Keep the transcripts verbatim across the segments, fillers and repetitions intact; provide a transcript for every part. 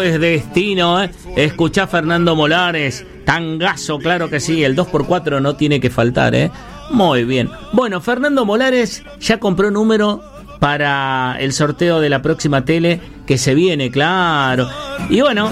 es destino, ¿eh? Escuchá Fernando Molares, tangazo, claro que sí, el dos por cuatro no tiene que faltar, ¿eh? Muy bien. Bueno, Fernando Molares ya compró número para el sorteo de la próxima tele que se viene, claro. Y bueno,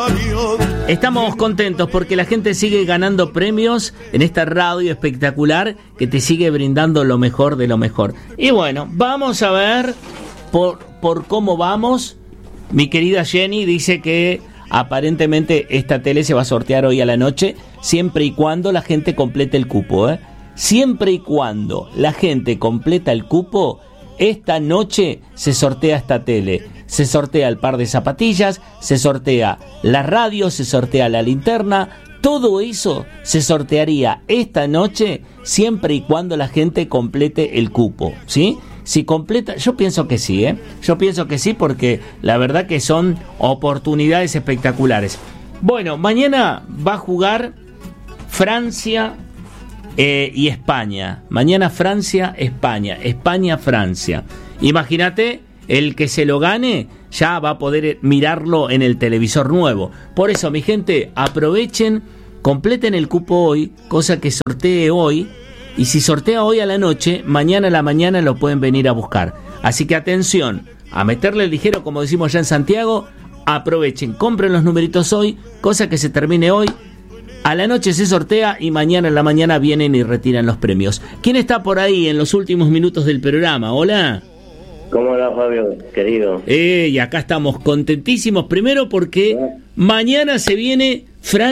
estamos contentos porque la gente sigue ganando premios en esta radio espectacular que te sigue brindando lo mejor de lo mejor. Y bueno, vamos a ver por, por cómo vamos. Mi querida Jenny dice que aparentemente esta tele se va a sortear hoy a la noche, siempre y cuando la gente complete el cupo, ¿eh? Siempre y cuando la gente completa el cupo, esta noche se sortea esta tele. Se sortea el par de zapatillas, se sortea la radio, se sortea la linterna. Todo eso se sortearía esta noche siempre y cuando la gente complete el cupo, ¿sí? Si completa, yo pienso que sí, ¿eh? Yo pienso que sí porque la verdad que son oportunidades espectaculares. Bueno, mañana va a jugar Francia eh, y España. Mañana Francia, España. España, Francia. Imagínate, el que se lo gane ya va a poder mirarlo en el televisor nuevo. Por eso, mi gente, aprovechen, completen el cupo hoy, cosa que sortee hoy. Y si sortea hoy a la noche, mañana a la mañana lo pueden venir a buscar. Así que atención, a meterle ligero, como decimos ya en Santiago. Aprovechen, compren los numeritos hoy, cosa que se termine hoy. A la noche se sortea y mañana en la mañana vienen y retiran los premios. ¿Quién está por ahí en los últimos minutos del programa? Hola. ¿Cómo va, Fabio, querido? Eh, y acá estamos contentísimos, primero porque ¿Eh? mañana se viene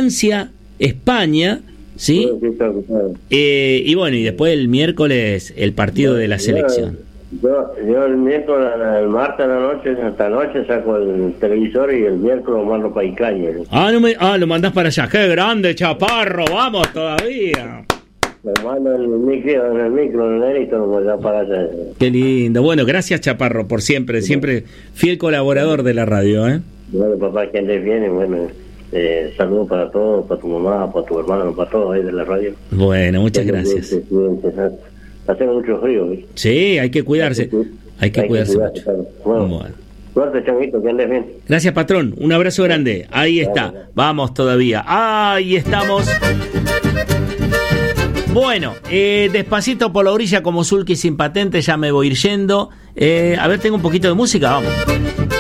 Francia-España, ¿sí? Sí, sí, claro, claro. Eh, y bueno, y después el miércoles el partido de la selección. Yo, yo el miércoles, el martes a la noche, hasta la noche saco el televisor y el miércoles lo mando para Icaña. Ah, no me, ah, lo mandás para allá. ¡Qué grande, Chaparro! ¡Vamos todavía! Lo mando en el micro, en el micro, en el edito, lo mando para allá. Qué lindo. Bueno, gracias, Chaparro, por siempre, siempre fiel colaborador de la radio, ¿eh? Bueno, papá, que andes bien y bueno... Eh, saludos para todos, para tu mamá, para tu hermano, para todos ahí de la radio. Bueno, muchas gracias. Hace mucho frío, ¿eh? Sí, hay que cuidarse. Hay que hay cuidarse, que cuidarse mucho. Bueno, bueno. Suerte, Changuito, que andes bien. Gracias, patrón. Un abrazo grande. Ahí está. Dale, dale. Vamos todavía. Ahí estamos. Bueno, eh, despacito por la orilla como Zulki sin patente, ya me voy a ir yendo. Eh, a ver, tengo un poquito de música, vamos.